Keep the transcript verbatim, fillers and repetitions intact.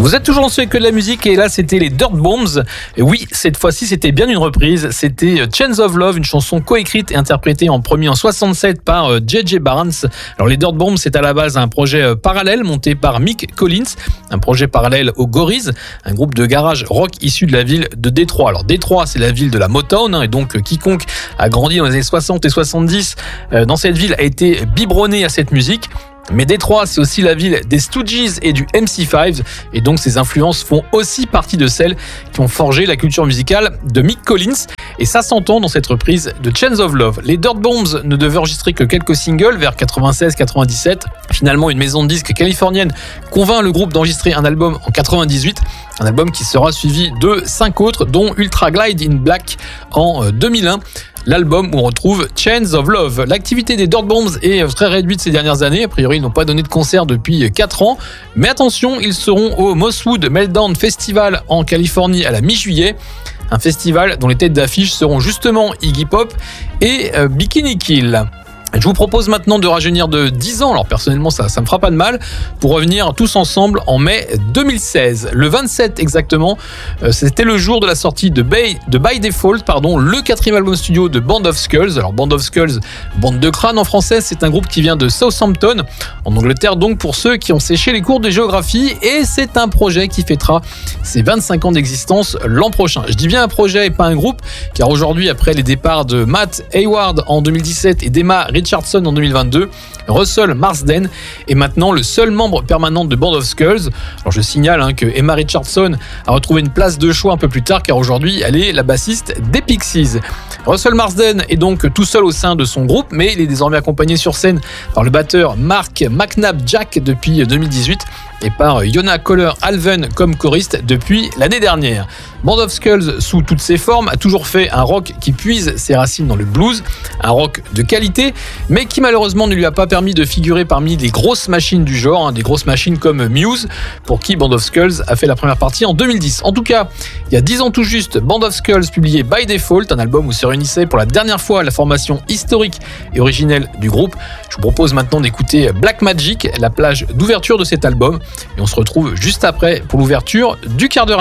Vous êtes toujours en ce que de la musique et là c'était les Dirt Bombs. Et oui, cette fois-ci c'était bien une reprise. C'était Chains of Love, une chanson coécrite et interprétée en premier en soixante-sept par J J Barnes. Alors les Dirt Bombs, c'est à la base un projet parallèle monté par Mick Collins, un projet parallèle aux Gories, un groupe de garage rock issu de la ville de Détroit. Alors Détroit, c'est la ville de la Motown hein, et donc quiconque a grandi dans les années soixante et soixante-dix euh, dans cette ville a été biberonné à cette musique. Mais Détroit, c'est aussi la ville des Stooges et du M C cinq, et donc ces influences font aussi partie de celles qui ont forgé la culture musicale de Mick Collins, et ça s'entend dans cette reprise de Chains of Love. Les Dirt Bombs ne devaient enregistrer que quelques singles vers quatre-vingt-seize quatre-vingt-dix-sept. Finalement, une maison de disques californienne convainc le groupe d'enregistrer un album en quatre-vingt-dix-huit, un album qui sera suivi de cinq autres, dont Ultra Glide in Black en deux mille un. L'album où on retrouve Chains of Love. L'activité des Dirt Bombs est très réduite ces dernières années. A priori, ils n'ont pas donné de concert depuis quatre ans. Mais attention, ils seront au Mosswood Meltdown Festival en Californie à la mi-juillet. Un festival dont les têtes d'affiche seront justement Iggy Pop et euh, Bikini Kill. Je vous propose maintenant de rajeunir de dix ans, alors personnellement ça ça me fera pas de mal, pour revenir tous ensemble en mai deux mille seize. Le vingt-sept exactement, euh, c'était le jour de la sortie de By, de By Default, pardon, le quatrième album studio de Band of Skulls. Alors Band of Skulls, bande de crânes en français, c'est un groupe qui vient de Southampton, en Angleterre donc pour ceux qui ont séché les cours de géographie, et c'est un projet qui fêtera ses vingt-cinq ans d'existence l'an prochain. Je dis bien un projet et pas un groupe, car aujourd'hui après les départs de Matt Hayward en deux mille dix-sept et d'Emma Richardson en deux mille vingt-deux, Russell Marsden est maintenant le seul membre permanent de Band of Skulls. Alors je signale hein, que Emma Richardson a retrouvé une place de choix un peu plus tard, car aujourd'hui elle est la bassiste des Pixies. Russell Marsden est donc tout seul au sein de son groupe, mais il est désormais accompagné sur scène par le batteur Mark McNab-Jack depuis deux mille dix-huit et par Yona Kohler-Alven comme choriste depuis l'année dernière. Band of Skulls, sous toutes ses formes, a toujours fait un rock qui puise ses racines dans le blues, un rock de qualité, mais qui malheureusement ne lui a pas permis de figurer parmi les grosses machines du genre, hein, des grosses machines comme Muse, pour qui Band of Skulls a fait la première partie en deux mille dix. En tout cas, il y a dix ans tout juste, Band of Skulls publiait By Default, un album où se réunissait pour la dernière fois la formation historique et originelle du groupe. Je vous propose maintenant d'écouter Black Magic, la plage d'ouverture de cet album, et on se retrouve juste après pour l'ouverture du quart d'heure.